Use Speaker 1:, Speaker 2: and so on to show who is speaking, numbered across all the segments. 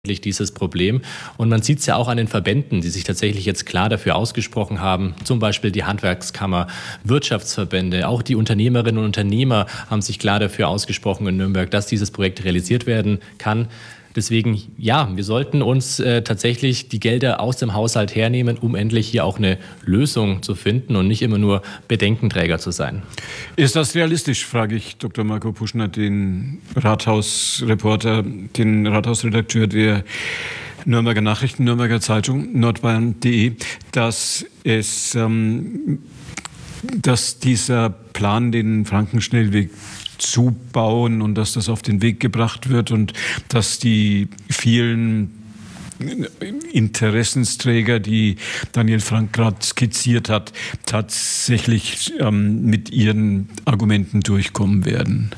Speaker 1: dieses Problem. Und man sieht es ja auch an den Verbänden, die sich tatsächlich jetzt klar dafür ausgesprochen haben. Zum Beispiel die Handwerkskammer, Wirtschaftsverbände, auch die Unternehmerinnen und Unternehmer haben sich klar dafür ausgesprochen in Nürnberg, dass dieses Projekt realisiert werden kann. Deswegen, ja, wir sollten uns tatsächlich die Gelder aus dem Haushalt hernehmen, um endlich hier auch eine Lösung zu finden und nicht immer nur Bedenkenträger zu sein.
Speaker 2: Ist das realistisch, frage ich Dr. Marco Puschner, den Rathausreporter, den Rathausredakteur der Nürnberger Nachrichten, Nürnberger Zeitung, nordbayern.de, dass dieser Plan, den Frankenschnellweg zubauen und dass das auf den Weg gebracht wird und dass die vielen Interessensträger, die Daniel Frank gerade skizziert hat, tatsächlich mit ihren Argumenten durchkommen werden?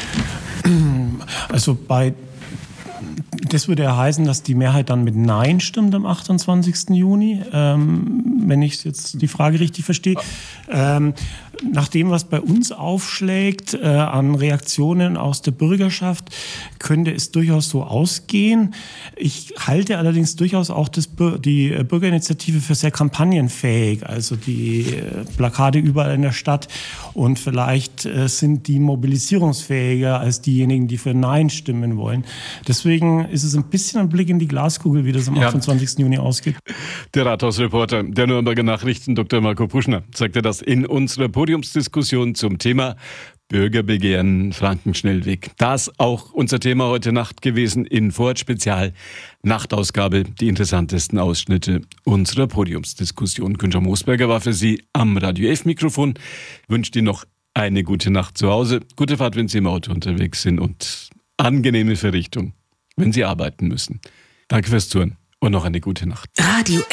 Speaker 3: Also das würde ja heißen, dass die Mehrheit dann mit Nein stimmt am 28. Juni, wenn ich jetzt die Frage richtig verstehe. Nach dem, was bei uns aufschlägt an Reaktionen aus der Bürgerschaft, könnte es durchaus so ausgehen. Ich halte allerdings durchaus auch die Bürgerinitiative für sehr kampagnenfähig, also die Plakate überall in der Stadt. Und vielleicht sind die mobilisierungsfähiger als diejenigen, die für Nein stimmen wollen. Deswegen ist es ein bisschen ein Blick in die Glaskugel, wie das am 28. Juni ausgeht.
Speaker 2: Der Rathausreporter der Nürnberger Nachrichten, Dr. Marco Puschner, sagte das in unserer Podiumsdiskussion zum Thema Bürgerbegehren Frankenschnellweg. Das auch unser Thema heute Nacht gewesen in Vorort-Spezial Nachtausgabe. Die interessantesten Ausschnitte unserer Podiumsdiskussion. Günther Moosberger war für Sie am Radio F Mikrofon. Wünscht Ihnen noch eine gute Nacht zu Hause. Gute Fahrt, wenn Sie im Auto unterwegs sind und angenehme Verrichtung, wenn Sie arbeiten müssen. Danke fürs Zuhören und noch eine gute Nacht.
Speaker 4: Radio